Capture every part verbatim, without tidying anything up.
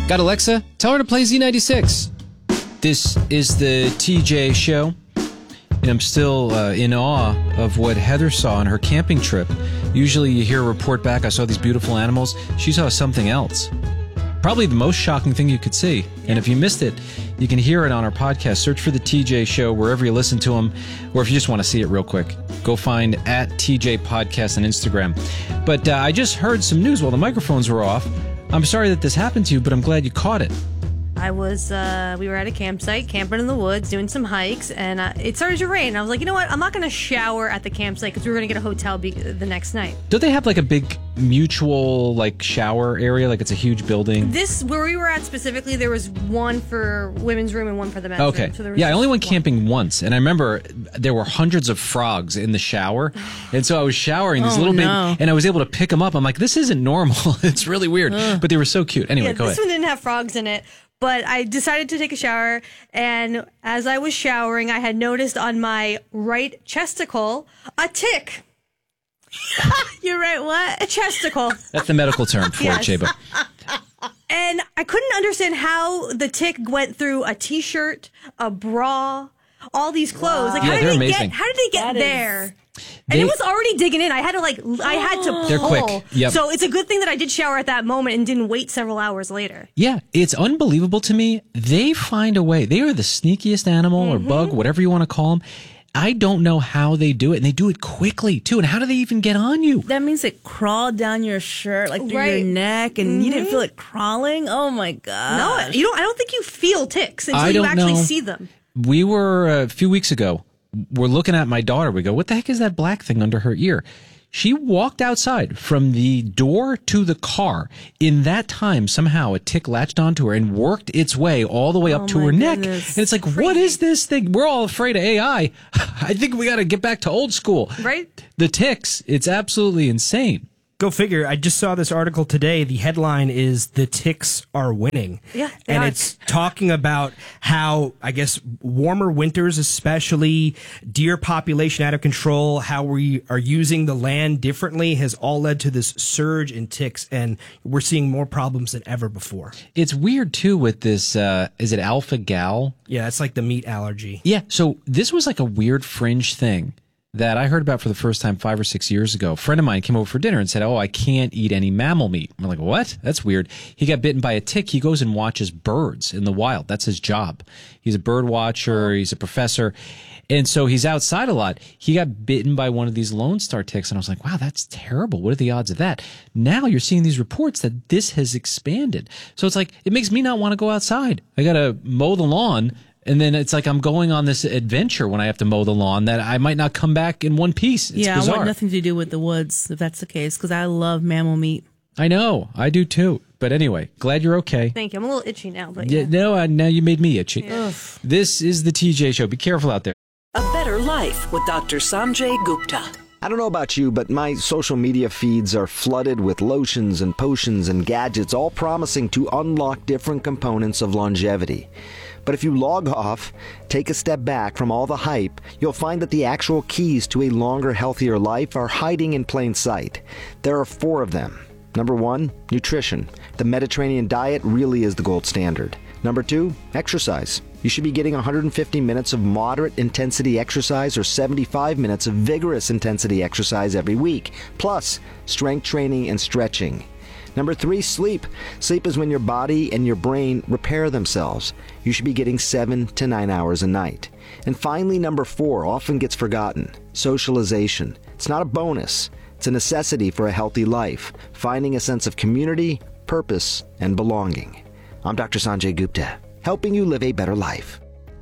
Got Alexa? Tell her to play Z ninety-six. This is the T J Show, and I'm still uh, in awe of what Heather saw on her camping trip. Usually you hear a report back, I saw these beautiful animals. She saw something else. Probably the most shocking thing you could see. And if you missed it, you can hear it on our podcast. Search for the T J Show wherever you listen to them, or if you just want to see it real quick, go find at T J Podcast on Instagram. But uh, I just heard some news while the microphones were off. I'm sorry that this happened to you, but I'm glad you caught it. I was, uh, we were at a campsite, camping in the woods, doing some hikes, and uh, it started to rain. I was like, you know what? I'm not going to shower at the campsite because we were going to get a hotel be- the next night. Don't they have like a big mutual like shower area? Like it's a huge building? This, where we were at specifically, there was one for women's room and one for the men's okay. room. So there was yeah, I only went one. camping once, and I remember there were hundreds of frogs in the shower, and so I was showering these oh, little no. big, and I was able to pick them up. I'm like, this isn't normal. It's really weird, Ugh. but they were so cute. Anyway, Yeah, go this ahead. one didn't have frogs in it. But I decided to take a shower, and as I was showering, I had noticed on my right chesticle a tick. You're right, what? A chesticle. That's the medical term for Yes. it, Sheba. And I couldn't understand how the tick went through a t-shirt, a bra, all these clothes. Like, Yeah, how did they're they amazing. get? How did they get That is- there? They- And it was already digging in. I had to like, I had to They're pull. quick. Yep. So it's a good thing that I did shower at that moment and didn't wait several hours later. Yeah, it's unbelievable to me. They find a way. They are the sneakiest animal or bug, whatever you want to call them. I don't know how they do it, and they do it quickly too. And how do they even get on you? That means it crawled down your shirt, like through Right. your neck, and you didn't feel it crawling? Oh, my God. No, you don't. I don't think you feel ticks until I you don't actually know. see them. We were uh, a few weeks ago. We're looking at my daughter. We go, what the heck is that black thing under her ear? She walked outside from the door to the car. In that time, somehow a tick latched onto her and worked its way all the way up Oh, to my her neck. goodness. And it's like, what is this thing? We're all afraid of A I. I think we got to get back to old school. Right? The ticks, it's absolutely insane. Go figure. I just saw this article today. The headline is "The Ticks Are Winning." Yeah, they and are. it's talking about how, I guess, warmer winters, especially deer population out of control, how we are using the land differently, has all led to this surge in ticks, and we're seeing more problems than ever before. It's weird too with this. Uh, is it alpha gal? Yeah, it's like the meat allergy. Yeah. So this was like a weird fringe thing that I heard about for the first time five or six years ago. A friend of mine came over for dinner and said, oh, I can't eat any mammal meat. I'm like, what? That's weird. He got bitten by a tick. He goes and watches birds in the wild. That's his job. He's a bird watcher. He's a professor. And so he's outside a lot. He got bitten by one of these Lone Star ticks. And I was like, wow, that's terrible. What are the odds of that? Now you're seeing these reports that this has expanded. So it's like, it makes me not want to go outside. I got to mow the lawn. And then it's like I'm going on this adventure when I have to mow the lawn that I might not come back in one piece. It's yeah, bizarre. I want nothing to do with the woods, if that's the case, because I love mammal meat. I know. I do too. But anyway, glad you're okay. Thank you. I'm a little itchy now, but Yeah, yeah. no, uh, now you made me itchy. This is the T J Show. Be careful out there. A Better Life with Doctor Sanjay Gupta. I don't know about you, but my social media feeds are flooded with lotions and potions and gadgets, all promising to unlock different components of longevity. But if you log off, take a step back from all the hype, you'll find that the actual keys to a longer, healthier life are hiding in plain sight. There are four of them. Number one, nutrition. The Mediterranean diet really is the gold standard. Number two, exercise. You should be getting one hundred fifty minutes of moderate intensity exercise or seventy-five minutes of vigorous intensity exercise every week, plus strength training and stretching. Number three, sleep. Sleep is when your body and your brain repair themselves. You should be getting seven to nine hours a night. And finally, number four, often gets forgotten, socialization. It's not a bonus. It's a necessity for a healthy life, finding a sense of community, purpose, and belonging. I'm Doctor Sanjay Gupta, helping you live a better life.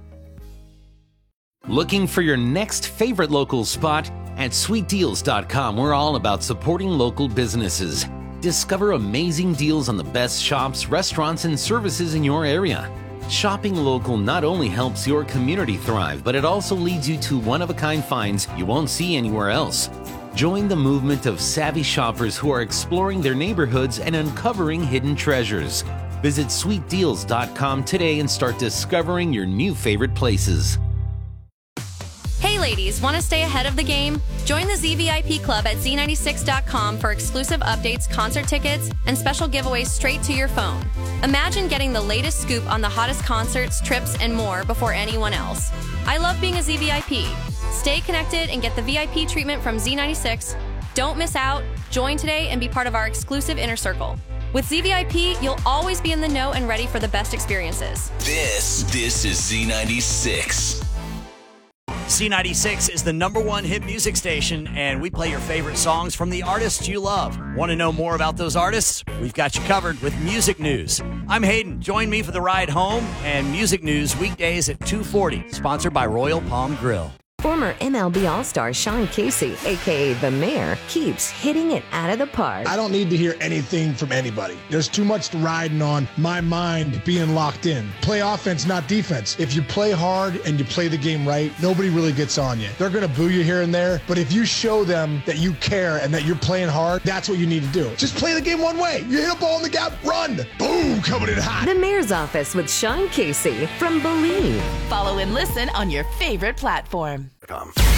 Looking for your next favorite local spot? At sweet deals dot com, we're all about supporting local businesses. Discover amazing deals on the best shops, restaurants, and services in your area. Shopping local not only helps your community thrive, but it also leads you to one-of-a-kind finds you won't see anywhere else. Join the movement of savvy shoppers who are exploring their neighborhoods and uncovering hidden treasures. Visit sweet deals dot com today and start discovering your new favorite places. Hey, ladies, want to stay ahead of the game? Join the Z V I P Club at Z ninety-six dot com for exclusive updates, concert tickets, and special giveaways straight to your phone. Imagine getting the latest scoop on the hottest concerts, trips, and more before anyone else. I love being a Z V I P. Stay connected and get the V I P treatment from Z ninety-six. Don't miss out. Join today and be part of our exclusive inner circle. With Z V I P, you'll always be in the know and ready for the best experiences. This, this is Z ninety-six. Z ninety-six is the number one hit music station, and we play your favorite songs from the artists you love. Want to know more about those artists? We've got you covered with Music News. I'm Hayden. Join me for the ride home and Music News weekdays at two forty, sponsored by Royal Palm Grill. Former M L B All-Star Sean Casey, a k a. The Mayor, keeps hitting it out of the park. I don't need to hear anything from anybody. There's too much riding on my mind being locked in. Play offense, not defense. If you play hard and you play the game right, nobody really gets on you. They're going to boo you here and there, but if you show them that you care and that you're playing hard, that's what you need to do. Just play the game one way. You hit a ball in the gap, run. Boom, coming in hot. The Mayor's Office with Sean Casey from Believe. Follow and listen on your favorite platform.